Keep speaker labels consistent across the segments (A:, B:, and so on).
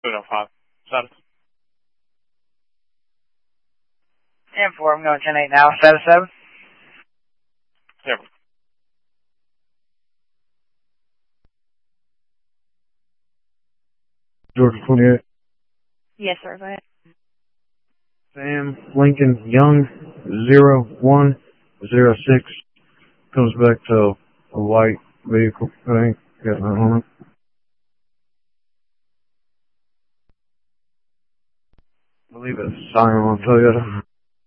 A: 5. Status.
B: 10-4, I'm going 10-8 now. Status 7.
A: 10.
C: Georgia 28.
D: Yes, sir. Go ahead.
C: Sam Lincoln Young 0106 comes back to a white vehicle. I ain't got nothing on it. I believe it's Scion Toyota.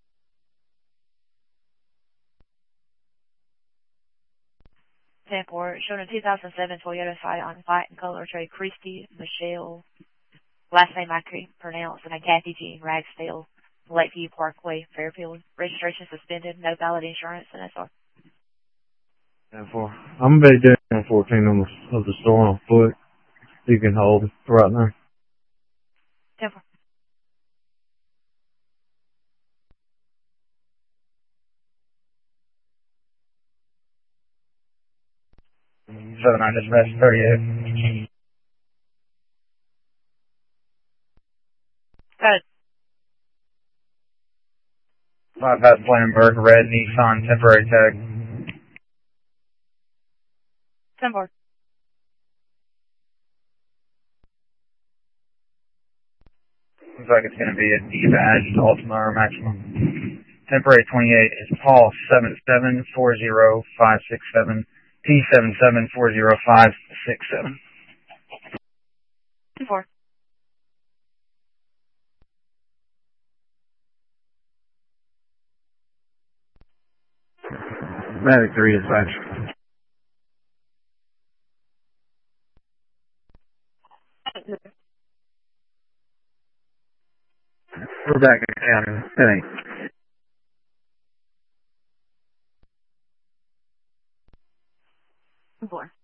D: 10-4, showing a 2007 Toyota Scion white in color trade Christy Michelle. Last name I can't pronounce, and a Kathy Jean Ragsdale, Lakeview Parkway, Fairfield. Registration suspended, no valid insurance, and that's all.
C: 10-4. I'm going to be down 14 of the store on foot. You can hold it right now.
D: 10-4.
B: Southern Line Dispatch 38.
D: Got it.
B: 5 Pat Blandenberg, red Nissan, temporary tag.
D: 10-4.
B: Looks like it's going to be a D-badged Ultima or Maximum. Temporary 28 is Paul 7740567, T7740567.
D: 10-4.
C: Mavic 3 dispatch. We're back in county.
D: 10-4.